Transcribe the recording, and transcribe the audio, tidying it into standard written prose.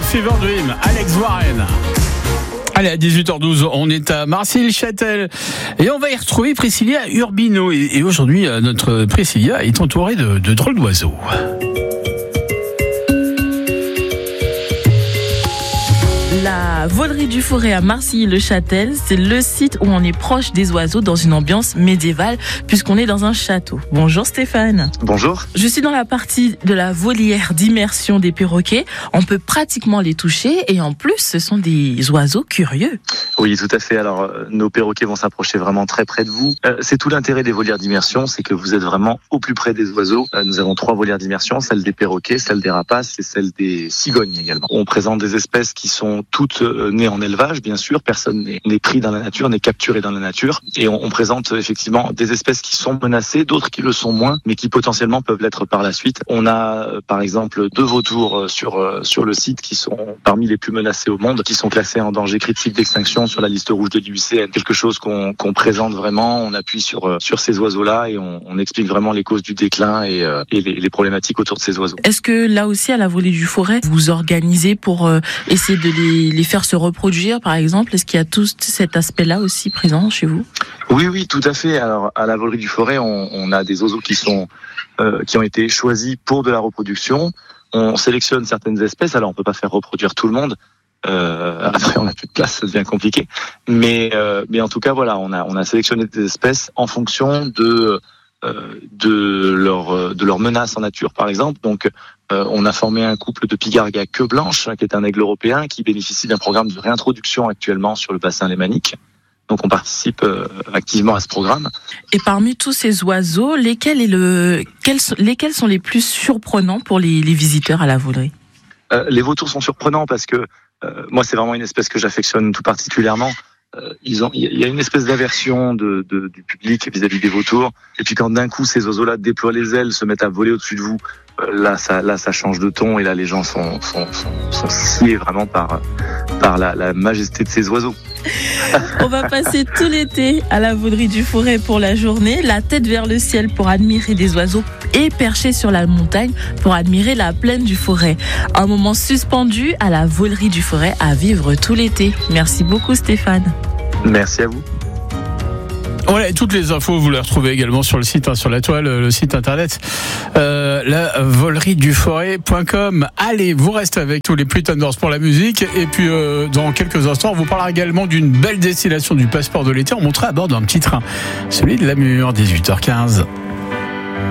Fever Dream, Alex Warren. Allez, à 18h12, on est à Marcy-le-Châtel et on va y retrouver Priscilla Urbino. Et aujourd'hui, notre Priscilla est entourée de drôles d'oiseaux. La Volerie du Forêt à Marcy-le-Châtel, c'est le site où on est proche des oiseaux dans une ambiance médiévale puisqu'on est dans un château. Bonjour Stéphane. Bonjour. Je suis dans la partie de la volière d'immersion des perroquets. On peut pratiquement les toucher et en plus, ce sont des oiseaux curieux. Oui, tout à fait. Alors, nos perroquets vont s'approcher vraiment très près de vous. C'est tout l'intérêt des volières d'immersion, c'est que vous êtes vraiment au plus près des oiseaux. Nous avons 3 volières d'immersion, celle des perroquets, celle des rapaces et celle des cigognes également. On présente des espèces qui sont toutes nées en élevage, bien sûr. Personne n'est pris dans la nature, n'est capturé dans la nature. Et on présente effectivement des espèces qui sont menacées, d'autres qui le sont moins, mais qui potentiellement peuvent l'être par la suite. On a, par exemple, 2 vautours sur le site qui sont parmi les plus menacés au monde, qui sont classés en danger critique d'extinction sur la liste rouge de l'IUCN. Quelque chose qu'on présente vraiment, on appuie sur ces oiseaux-là et on explique vraiment les causes du déclin et les problématiques autour de ces oiseaux. Est-ce que là aussi, à la Volerie du Forêt, vous organisez pour essayer de les faire se reproduire, par exemple? Est-ce qu'il y a tout cet aspect-là aussi présent chez vous? Oui, tout à fait. Alors, à la Volerie du Forêt, on a des oiseaux qui ont été choisis pour de la reproduction. On sélectionne certaines espèces. Alors, on peut pas faire reproduire tout le monde. Après, on n'a plus de place, ça devient compliqué. Mais en tout cas, voilà, on a sélectionné des espèces en fonction de leur menace en nature, par exemple. Donc, on a formé un couple de pigargues à queue blanche, qui est un aigle européen, qui bénéficie d'un programme de réintroduction actuellement sur le bassin lémanique. Donc, on participe activement à ce programme. Et parmi tous ces oiseaux, lesquels sont les plus surprenants pour les visiteurs à la Volerie? Les vautours sont surprenants parce que moi, c'est vraiment une espèce que j'affectionne tout particulièrement. Il y a une espèce d'aversion du public vis-à-vis des vautours. Et puis quand d'un coup ces oiseaux-là déploient les ailes, se mettent à voler au-dessus de vous, là ça change de ton et là les gens sont sciés vraiment par la majesté de ces oiseaux. On va passer tout l'été à la Volerie du Forêt pour la journée, la tête vers le ciel pour admirer des oiseaux et perché sur la montagne pour admirer la plaine du Forêt. Un moment suspendu à la Volerie du Forêt à vivre tout l'été. Merci beaucoup Stéphane. Merci à vous. Voilà, toutes les infos, vous les retrouvez également sur le site, sur la toile, le site internet, la volerieduforêt.com. Allez, vous restez avec tous les Pretenders pour la musique. Et puis, dans quelques instants, on vous parlera également d'une belle destination du passeport de l'été. On montera à bord d'un petit train, celui de Namur, 18h15.